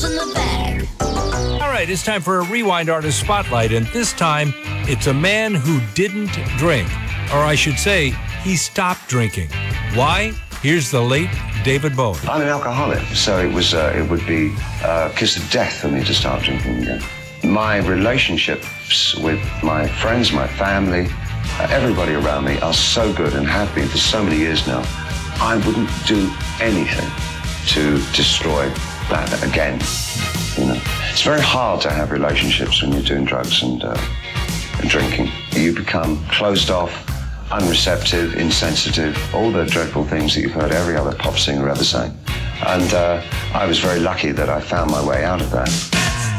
pills in the bag. All right, it's time for a Rewind Artist Spotlight, and this time it's a man who didn't drink. Or I should say, he stopped drinking. Why? Here's the late David Bowie. I'm an alcoholic, so it would be a kiss of death for me to start drinking again. My relationships with my friends, my family, everybody around me are so good and have been for so many years now. I wouldn't do anything to destroy that again. You know, it's very hard to have relationships when you're doing drugs and drinking. You become closed off, unreceptive, insensitive, all the dreadful things that you've heard every other pop singer ever say. And I was very lucky that I found my way out of that.